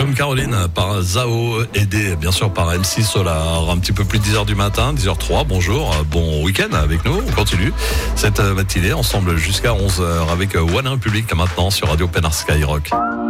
Comme Caroline par Zao, aidé bien sûr par MC Solar. Un petit peu plus de 10h du matin, 10h03, bonjour, bon week-end avec nous. On continue cette matinée ensemble jusqu'à 11h avec One Republic maintenant sur Radio Pénard Skyrock.